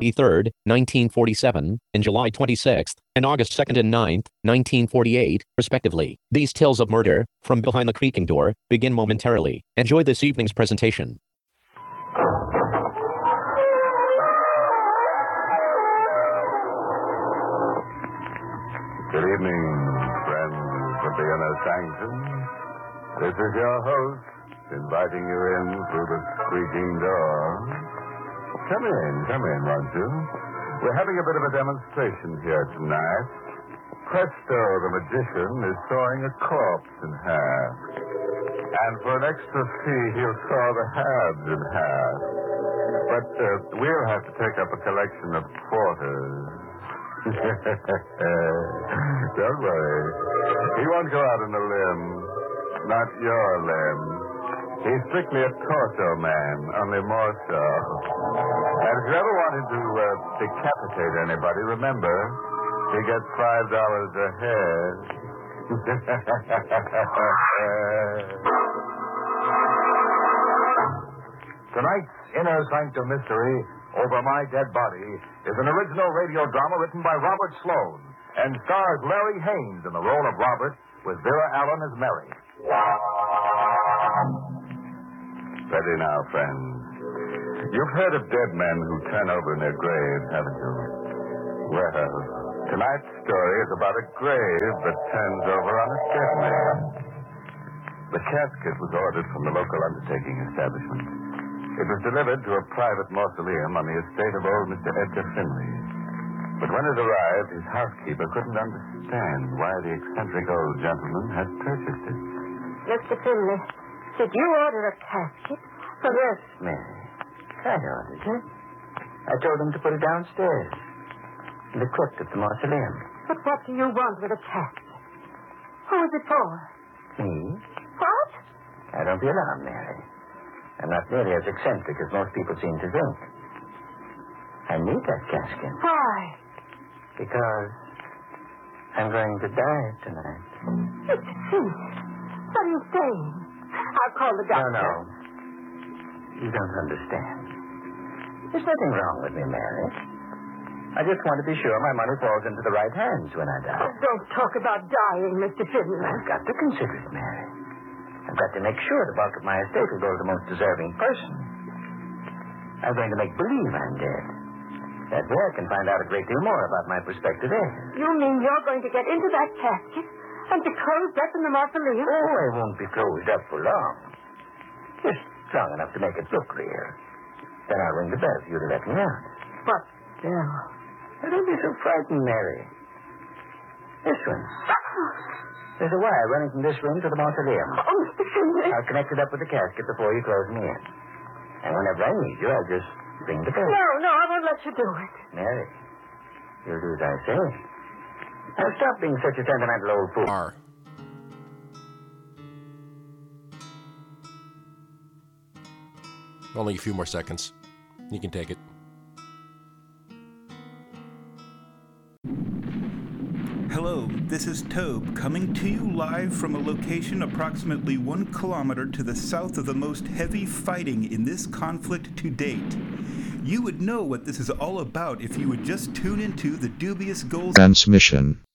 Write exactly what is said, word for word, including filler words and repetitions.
twenty-third, nineteen forty-seven, and July twenty-sixth, and August second and ninth, nineteen forty-eight, respectively. These tales of murder, from behind the creaking door, begin momentarily. Enjoy this evening's presentation. Good evening, friends of the inner sanctum. This is your host, inviting you in through the squeaking door. Come in, come in, won't you? We're having a bit of a demonstration here tonight. Presto, the magician, is sawing a corpse in half. And for an extra fee, he'll saw the halves in half. But uh, we'll have to take up a collection of quarters. Don't worry. He won't go out on a limb. Not your limb. He's strictly a torso man, only more so. And if you ever wanted to uh, decapitate anybody, remember, he gets five dollars a head. Tonight's Inner Sanctum Mystery, Over My Dead Body, is an original radio drama written by Robert Sloan and stars Larry Haynes in the role of Robert with Vera Allen as Mary. Ready now, friends. You've heard of dead men who turn over in their graves, haven't you? Well, tonight's story is about a grave that turns over on a dead man. The casket was ordered from the local undertaking establishment. It was delivered to a private mausoleum on the estate of old Mister Edgar Finley. But when it arrived, his housekeeper couldn't understand why the eccentric old gentleman had purchased it. Mister Finley, did you order a casket? For Yes, Mary. I ordered it. I told him to put it downstairs in the crypt at the mausoleum. But what do you want with a casket? Who is it for? Me? What? Now, don't be alarmed, Mary. I'm not nearly as eccentric as most people seem to think. I need that casket. Why? Because I'm going to die tonight. Mister Finley, what are you saying? I'll call the doctor. No, no. You don't understand. There's nothing wrong with me, Mary. I just want to be sure my money falls into the right hands when I die. Oh, don't talk about dying, Mister Finley. I've got to consider it, Mary. I've got to make sure the bulk of my estate will go to the most deserving person. I'm going to make believe I'm dead. That way I can find out a great deal more about my prospective heir. You mean you're going to get into that casket and be closed up in the mausoleum? Oh, I won't be closed up for long. Just long enough to make it look real. Then I'll ring the bell for you to let me out. But still... Now, don't be so frightened, Mary. This one. There's a wire running from this room to the mausoleum. Oh, Mister Finley. I'll connect it up with the casket before you close me in. And whenever I need you, I'll just ring the bell. No, no, I won't let you do it. Mary, you'll do as I say. Now stop being such a sentimental old fool. R. Only a few more seconds. You can take it. Hello, this is Tobe coming to you live from a location approximately one kilometer to the south of the most heavy fighting in this conflict to date. You would know what this is all about if you would just tune into the Dubious Goals Transmission.